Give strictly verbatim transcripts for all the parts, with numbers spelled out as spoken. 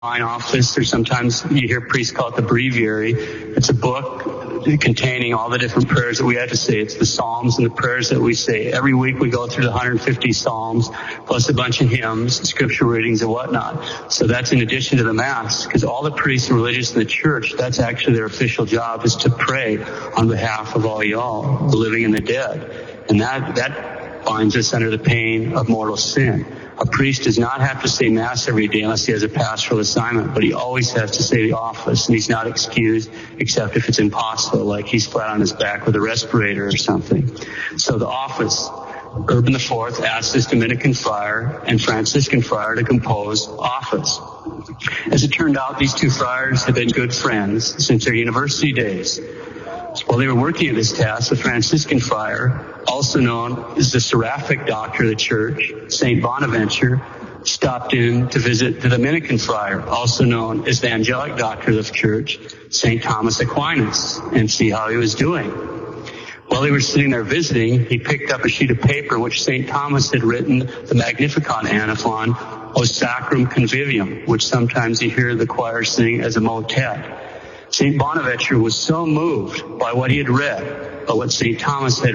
office, or sometimes you hear priests call it the breviary. It's a book containing all the different prayers that we have to say. It's the psalms and the prayers that we say. Every week we go through the one hundred fifty psalms, plus a bunch of hymns, scripture readings, and whatnot. So that's in addition to the Mass, because all the priests and religious in the church, that's actually their official job, is to pray on behalf of all y'all, the living and the dead. And that, that binds us under the pain of mortal sin. A priest does not have to say Mass every day unless he has a pastoral assignment, but he always has to say the office, and he's not excused except if it's impossible, like he's flat on his back with a respirator or something. So the office, Urban the Fourth asked this Dominican friar and Franciscan friar to compose office. As it turned out, these two friars had been good friends since their university days. While they were working at this task, the Franciscan friar, also known as the seraphic doctor of the church, Saint Bonaventure, stopped in to visit the Dominican friar, also known as the angelic doctor of the church, Saint Thomas Aquinas, and see how he was doing. While they were sitting there visiting, he picked up a sheet of paper in which Saint Thomas had written the Magnificat antiphon, O Sacrum Convivium, which sometimes you hear the choir sing as a motet. Saint Bonaventure was so moved by what he had read, by what Saint Thomas had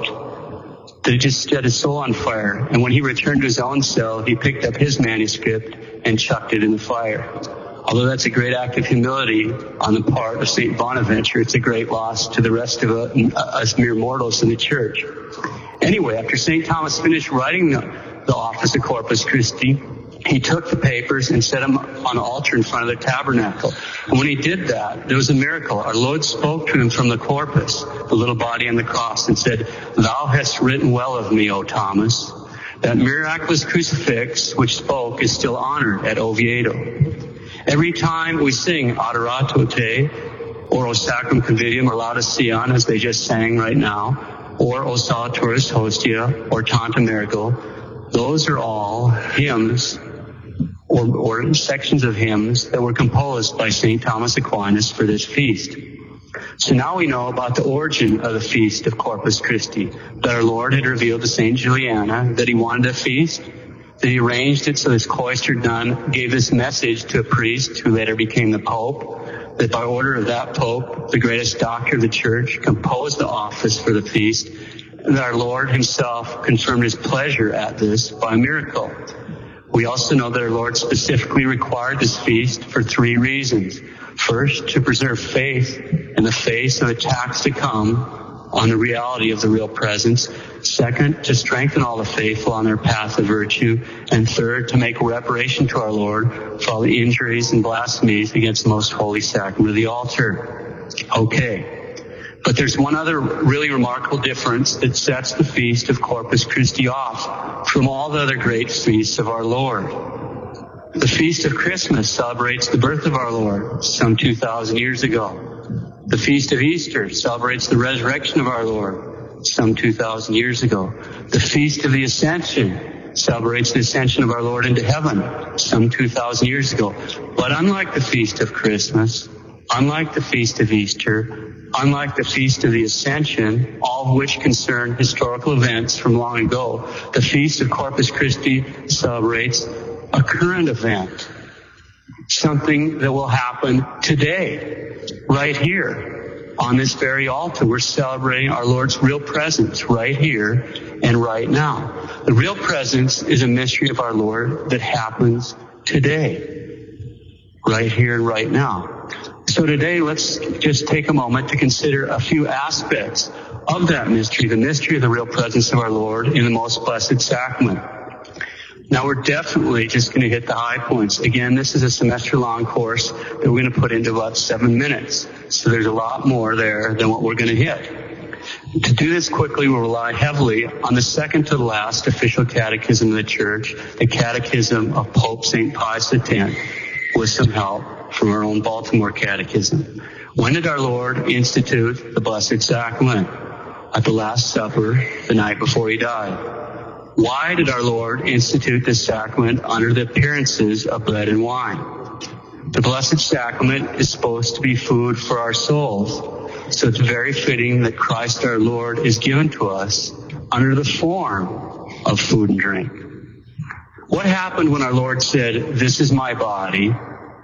wrote, that it just set his soul on fire. And when he returned to his own cell, he picked up his manuscript and chucked it in the fire. Although that's a great act of humility on the part of Saint Bonaventure, it's a great loss to the rest of us mere mortals in the church. Anyway, after Saint Thomas finished writing the, the office of Corpus Christi, he took the papers and set them on an altar in front of the tabernacle. And when he did that, there was a miracle. Our Lord spoke to him from the corpus, the little body on the cross, and said, Thou hast written well of me, O Thomas. That miraculous crucifix which spoke is still honored at Oviedo. Every time we sing Adorato Te, or O Sacrum Convivium, or Lauda Sion, as they just sang right now, or O Salutaris Hostia, or Tanta Miracle, those are all hymns or, or sections of hymns that were composed by Saint Thomas Aquinas for this feast. So now we know about the origin of the feast of Corpus Christi, that our Lord had revealed to Saint Juliana that he wanted a feast, that he arranged it so this cloistered nun gave this message to a priest who later became the Pope, that by order of that Pope, the greatest doctor of the church, composed the office for the feast, and that our Lord himself confirmed his pleasure at this by a miracle. We also know that our Lord specifically required this feast for three reasons. First, to preserve faith in the face of attacks to come on the reality of the real presence. Second, to strengthen all the faithful on their path of virtue. And third, to make reparation to our Lord for all the injuries and blasphemies against the most holy sacrament of the altar. Okay. But there's one other really remarkable difference that sets the feast of Corpus Christi off from all the other great feasts of our Lord. The feast of Christmas celebrates the birth of our Lord some two thousand years ago. The feast of Easter celebrates the resurrection of our Lord some two thousand years ago. The feast of the Ascension celebrates the ascension of our Lord into heaven some two thousand years ago. But unlike the feast of Christmas, unlike the feast of Easter, unlike the Feast of the Ascension, all of which concern historical events from long ago, the Feast of Corpus Christi celebrates a current event, something that will happen today, right here, on this very altar. We're celebrating our Lord's real presence right here and right now. The real presence is a mystery of our Lord that happens today, right here and right now. So today, let's just take a moment to consider a few aspects of that mystery, the mystery of the real presence of our Lord in the most blessed sacrament. Now, we're definitely just going to hit the high points. Again, this is a semester-long course that we're going to put into about seven minutes. So there's a lot more there than what we're going to hit. To do this quickly, we'll rely heavily on the second to the last official catechism of the Church, the Catechism of Pope Saint Pius X, with some help from our own Baltimore Catechism. When did our Lord institute the Blessed Sacrament? At the Last Supper, the night before he died. Why did our Lord institute this sacrament under the appearances of bread and wine? The Blessed Sacrament is supposed to be food for our souls, so it's very fitting that Christ our Lord is given to us under the form of food and drink. What happened when our Lord said, "This is my body,"